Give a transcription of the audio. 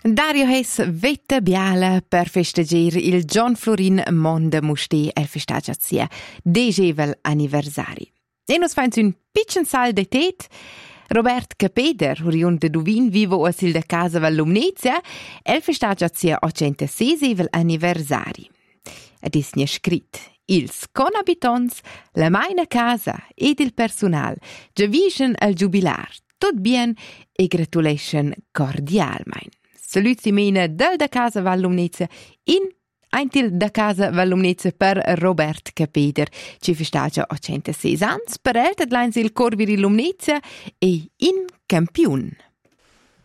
Dario Hess vetta biala per festeggiare il John Florin Monde Musti el festeggiazia degevel anniversari. E nos fains un piccin sal de tet. Robert Capeder, oriunt de Duvin, vivo a sil de casa val Lumnezia, el festeggiazia 86 anniversari. Ed is ne scrit: ils conabitons, la maina casa ed il personal giavischen al jubilar, tot bien e gratulation cordialmein. Saluti mena del da casa val Lumnezia in eintil da casa val Lumnezia per Robert Capeder, ci festeggia 86 ans, per el tedlains il corviri Lumnezia e in campiun.